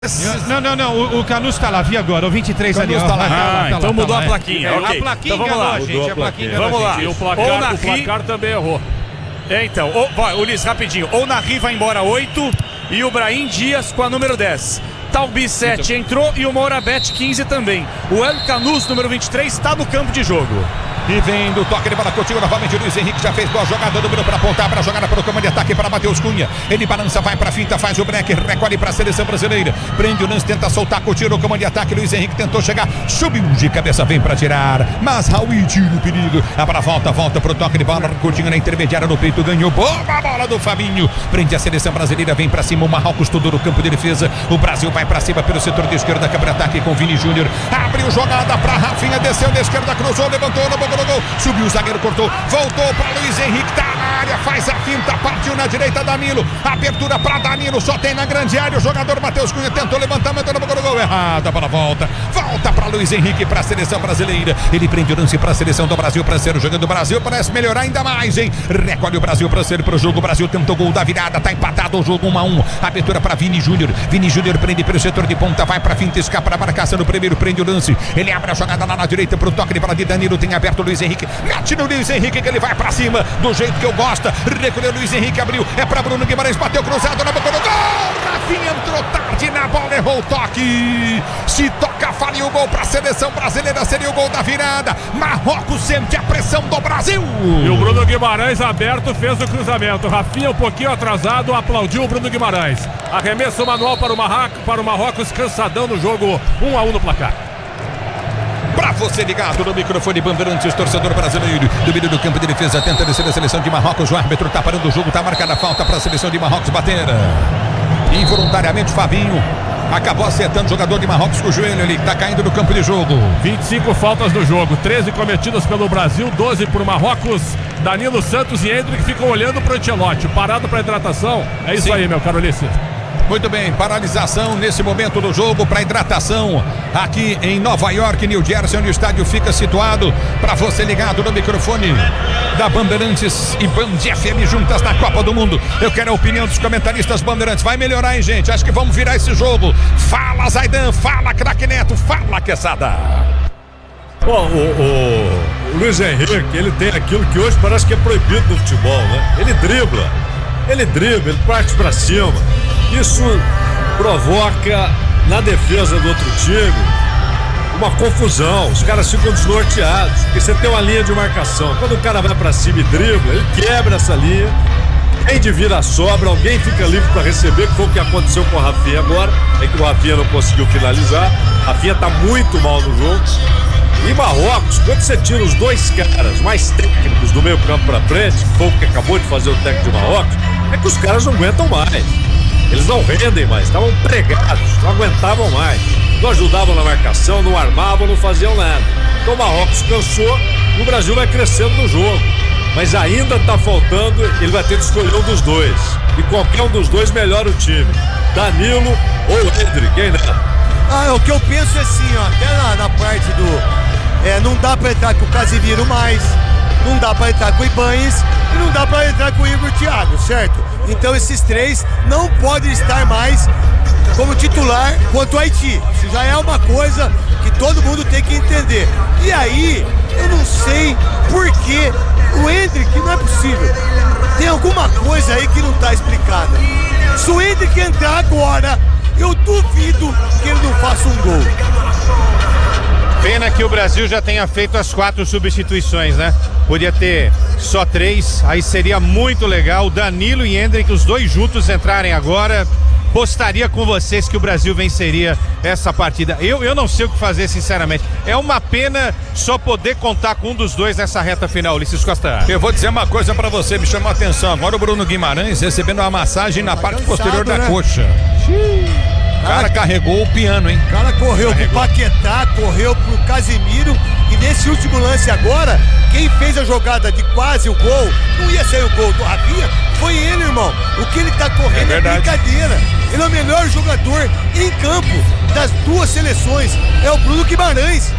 Não, o Canuto tá lá, vi agora, o 23 ali. Tá lá. Então mudou a plaquinha. A plaquinha então vamos lá, gente, a plaquinha vamos lá. gente. E o placar também errou. Então, Ulisses, rapidinho. O Narri vai embora 8 e o Brahim Dias com a número 10. Talbi 7 entrou e o Morabete 15 também. O El Canus, número 23, está no campo de jogo. E vem do toque de bola contigo novamente. Luiz Henrique já fez boa jogada, número para apontar, para jogada para o campo de ataque para Matheus Cunha. Ele balança, vai para a finta, faz o break, recolhe para a seleção brasileira. Prende o lance, tenta soltar, tira o comando de ataque. Luiz Henrique tentou chegar, subiu de cabeça, vem para tirar. Mas Raul tira o perigo. Para volta para o toque de bola. Coutinho na intermediária no peito, ganhou. Boa bola do Fabinho. Prende a seleção brasileira, vem para cima. O Marrocos todo no campo de defesa. O Brasil vai para cima pelo setor de esquerda, campo de ataque com Vini Júnior. Abriu jogada para Rafinha, desceu da esquerda, cruzou, levantou na boca do gol. Subiu o zagueiro, cortou, voltou para Luiz Henrique, tá na área, faz a finta, partiu na direita, Danilo, abertura para Danilo, só tem na grande área, o jogador Matheus Cunha tentou levantamento na boca do gol, errada para volta para Luiz Henrique, para a seleção brasileira, ele prende o lance para a seleção do Brasil, para ser o jogador do Brasil, parece melhorar ainda mais, hein, recolhe o Brasil para ser pro jogo, o Brasil tentou o gol da virada, tá empatado o jogo 1-1, abertura para Vini Júnior prende pelo setor de ponta, vai para finta, escapa para a marcação no primeiro, prende o lance, ele abre a jogada lá na direita pro toque de bola de Danilo, tem aberto o Luiz Henrique, mete no Luiz Henrique que ele vai pra cima do jeito que eu gosto, recolheu Luiz Henrique, abriu, é pra Bruno Guimarães, bateu cruzado na boca do gol, Rafinha entrou tarde na bola, errou o toque, se toca, faria o gol pra seleção brasileira, seria o gol da virada, Marrocos sente a pressão do Brasil. E o Bruno Guimarães aberto fez o cruzamento, Rafinha um pouquinho atrasado, aplaudiu o Bruno Guimarães, arremesso manual para o Marrocos, cansadão no jogo, 1-1 no placar. Pra você ligado no microfone Bandeirantes, torcedor brasileiro, do meio do campo de defesa, tenta descer a seleção de Marrocos, o árbitro tá parando o jogo, tá marcada a falta para a seleção de Marrocos bater. Involuntariamente Fabinho acabou acertando o jogador de Marrocos com o joelho, ele tá caindo no campo de jogo. 25 faltas no jogo, 13 cometidas pelo Brasil, 12 por Marrocos. Danilo Santos e Endrick ficam olhando pro Ancelotti, parado para hidratação. É isso. Sim. Aí, meu caro Ulisses. Muito bem, paralisação nesse momento do jogo para hidratação aqui em Nova York, New Jersey, onde o estádio fica situado. Para você ligado no microfone da Bandeirantes e Band FM juntas na Copa do Mundo. Eu quero a opinião dos comentaristas Bandeirantes. Vai melhorar, hein, gente? Acho que vamos virar esse jogo. Fala, Zaidan, fala, craque Neto, fala, Quesada. Bom, o Luiz Henrique, ele tem aquilo que hoje parece que é proibido no futebol, né? Ele dribla, ele parte pra cima. Isso provoca na defesa do outro time uma confusão, os caras ficam desnorteados, porque você tem uma linha de marcação, quando o cara vai pra cima e dribla, ele quebra essa linha, quem divide a sobra, alguém fica livre para receber, que foi o que aconteceu com o Rafinha agora, é que o Rafinha não conseguiu finalizar, o Rafinha tá muito mal no jogo. E Marrocos, quando você tira os dois caras mais técnicos do meio campo pra frente, que foi o que acabou de fazer o técnico de Marrocos, é que os caras não aguentam mais. Eles não rendem mais, estavam pregados, não aguentavam mais. Não ajudavam na marcação, não armavam, não faziam nada. Então o Marrocos cansou e o Brasil vai crescendo no jogo. Mas ainda está faltando, ele vai ter que escolher um dos dois. E qualquer um dos dois melhora o time. Danilo ou Endrick, hein, Neto? O que eu penso é assim, ó, até na parte do... não dá pra entrar com o Casemiro mais, não dá pra entrar com o Ibanez e não dá pra entrar com o Igor Thiago, certo? Então esses três não podem estar mais como titular contra o Haiti. Isso já é uma coisa que todo mundo tem que entender. E aí, eu não sei por que o Endrick, não é possível. Tem alguma coisa aí que não tá explicada. Se o Endrick entrar agora, eu duvido que ele não faça um gol. Pena que o Brasil já tenha feito as 4 substituições, né? Podia ter só 3, aí seria muito legal. Danilo e Endrick, os dois juntos entrarem agora. Postaria com vocês que o Brasil venceria essa partida. Eu não sei o que fazer, sinceramente. É uma pena só poder contar com um dos dois nessa reta final, Ulisses Costa. Eu vou dizer uma coisa pra você, me chamou a atenção. Agora o Bruno Guimarães recebendo uma massagem na parte posterior da coxa. O cara carregou o piano, hein? O cara correu pro Paquetá, correu pro Casemiro e nesse último lance agora, quem fez a jogada de quase o gol, não ia sair o gol do Rafinha, foi ele, irmão. O que ele tá correndo é brincadeira. Ele é o melhor jogador em campo das duas seleções, é o Bruno Guimarães.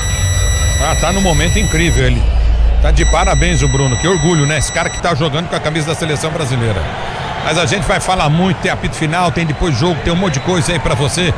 Tá num momento incrível ele. Tá de parabéns o Bruno, que orgulho, né? Esse cara que tá jogando com a camisa da seleção brasileira. Mas a gente vai falar muito, tem apito final, tem depois jogo, tem um monte de coisa aí pra você.